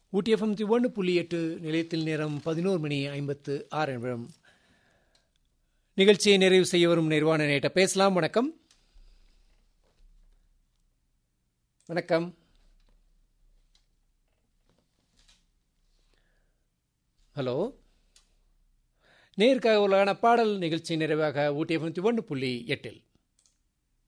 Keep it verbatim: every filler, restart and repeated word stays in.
ஊட்டி FM ஒன்று புள்ளி எட்டு நிலையத்தில் நேரம் பதினோரு மணி ஐம்பத்து ஆறு நிமிடம். நிகழ்ச்சியை நிறைவு செய்ய வரும் நிர்வாண நேட்ட பேசலாம். வணக்கம். வணக்கம். ஹலோ. நேர்காக உள்ளான பாடல் நிகழ்ச்சி நிறைவாக ஊட்டி எஃப்எம் ஒன்று புள்ளி எட்டில்